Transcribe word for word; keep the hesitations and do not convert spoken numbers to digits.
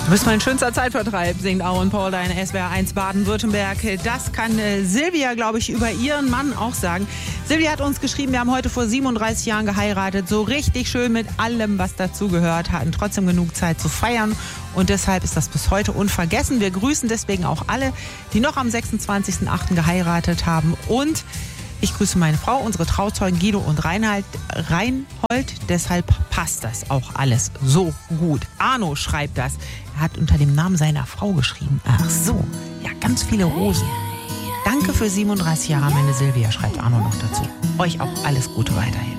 Du bist mein schönster Zeitvertreib, singt Aaron Paula in S W R eins Baden-Württemberg. Das kann äh, Silvia, glaube ich, über ihren Mann auch sagen. Silvia hat uns geschrieben, wir haben heute vor siebenunddreißig Jahren geheiratet. So richtig schön mit allem, was dazugehört. Hatten trotzdem genug Zeit zu feiern. Und deshalb ist das bis heute unvergessen. Wir grüßen deswegen auch alle, die noch am sechsundzwanzigsten achten geheiratet haben. Und ich grüße meine Frau, unsere Trauzeugen Guido und Reinhard, Reinhold. Deshalb passt das auch alles so gut. Arno schreibt das. Er hat unter dem Namen seiner Frau geschrieben. Ach so, ja, ganz viele Rosen. Danke für siebenunddreißig Jahre, meine Silvia, schreibt Arno noch dazu. Euch auch alles Gute weiterhin.